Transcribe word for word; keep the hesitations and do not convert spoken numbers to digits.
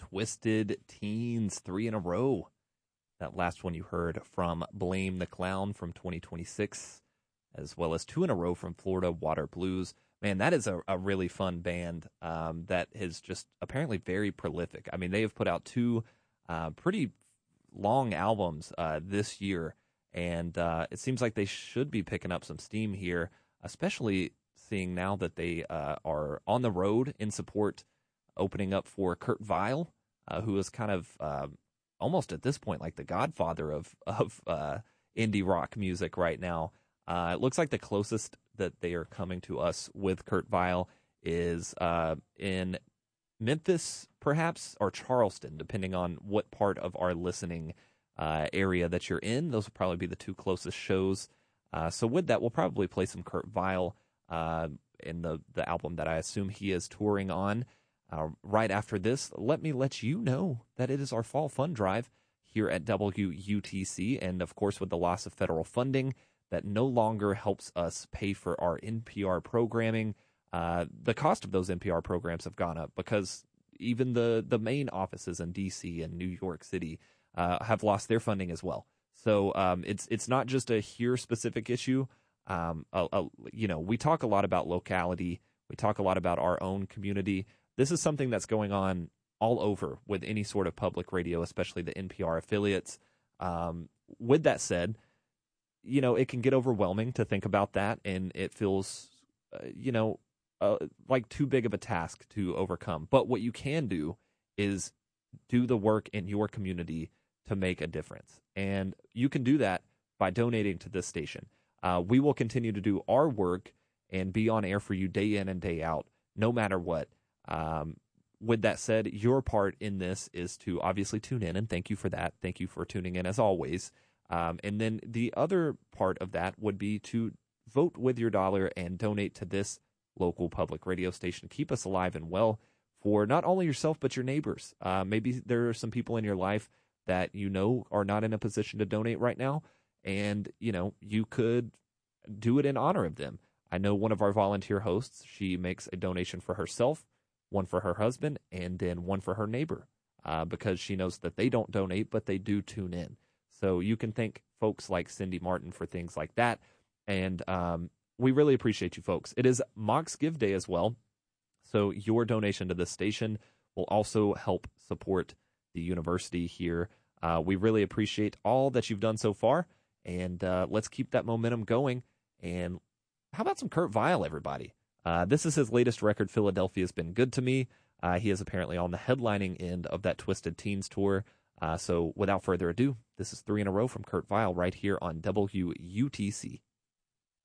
Twisted Teens, three in a row. That last one you heard from Blame the Clown from twenty twenty-six, as well as two in a row from Florida Water Blues. Man, that is a, a really fun band um, that is just apparently very prolific. I mean, they have put out two uh, pretty long albums uh, this year, and uh, it seems like they should be picking up some steam here, especially seeing now that they uh, are on the road in support, opening up for Kurt Vile, uh, who is kind of uh, almost at this point like the godfather of, of uh, indie rock music right now. Uh, it looks like the closest that they are coming to us with Kurt Vile is uh, in Memphis, perhaps, or Charleston, depending on what part of our listening uh, area that you're in. Those will probably be the two closest shows. Uh, so with that, we'll probably play some Kurt Vile uh, in the, the album that I assume he is touring on. Uh, right after this, let me let you know that it is our Fall Fun Drive here at W U T C, and of course with the loss of federal funding, that no longer helps us pay for our N P R programming. Uh, the cost of those N P R programs have gone up because even the, the main offices in D C and New York City uh, have lost their funding as well. So um, it's it's not just a here specific issue. Um, a, a, you know, we talk a lot about locality. We talk a lot about our own community. This is something that's going on all over with any sort of public radio, especially the N P R affiliates. Um, with that said, you know, it can get overwhelming to think about that, and it feels, uh, you know, uh, like too big of a task to overcome. But what you can do is do the work in your community to make a difference. And you can do that by donating to this station. Uh, we will continue to do our work and be on air for you day in and day out, no matter what. Um, with that said, your part in this is to obviously tune in, and thank you for that. Thank you for tuning in as always. Um, and then the other part of that would be to vote with your dollar and donate to this local public radio station. Keep us alive and well for not only yourself, but your neighbors. Uh, maybe there are some people in your life that you know are not in a position to donate right now, and, you know, you could do it in honor of them. I know one of our volunteer hosts, she makes a donation for herself, one for her husband, and then one for her neighbor, uh, because she knows that they don't donate, but they do tune in. So you can thank folks like Cindy Martin for things like that. And um, we really appreciate you folks. It is Mox Give Day as well. So your donation to this station will also help support the university here. Uh, we really appreciate all that you've done so far. And uh, let's keep that momentum going. And how about some Kurt Vile, everybody? Uh, this is his latest record, Philadelphia's Been Good to Me. Uh, he is apparently on the headlining end of that Twisted Teens tour. Uh, so without further ado, this is three in a row from Kurt Vile right here on W U T C.